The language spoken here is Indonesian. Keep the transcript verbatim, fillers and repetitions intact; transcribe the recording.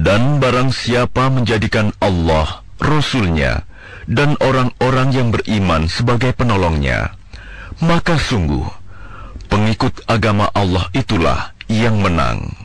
Dan barang siapa menjadikan Allah, Rasul-Nya, dan orang-orang yang beriman sebagai penolongnya, maka sungguh pengikut agama Allah itulah yang menang.